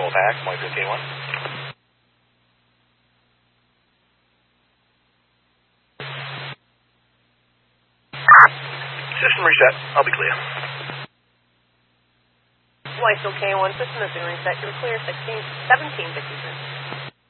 Control Attack, Mike K1. System reset. I'll be clear. White K1, system has been reset. You're clear 1753.